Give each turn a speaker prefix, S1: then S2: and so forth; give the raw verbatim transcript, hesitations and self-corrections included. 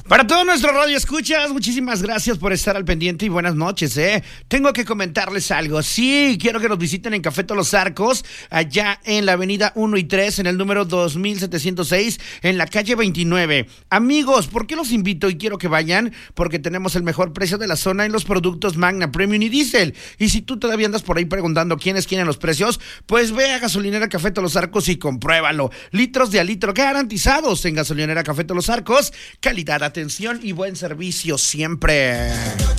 S1: Para todos nuestros radio escuchas, muchísimas gracias por estar al pendiente y buenas noches, ¿eh? Tengo que comentarles algo. Sí, quiero que nos visiten en Café Todos los Arcos, allá en la avenida uno y tres, en el número dos mil setecientos seis, en la calle veintinueve. Amigos, ¿por qué los invito y quiero que vayan? Porque tenemos el mejor precio de la zona en los productos Magna, Premium y Diesel. Y si tú todavía andas por ahí preguntando quiénes quieren los precios, pues ve a Gasolinera Café Todos los Arcos y compruébalo. Litros de a litro garantizados en Gasolinera Café Todos los Arcos. Calidad, atención y buen servicio siempre.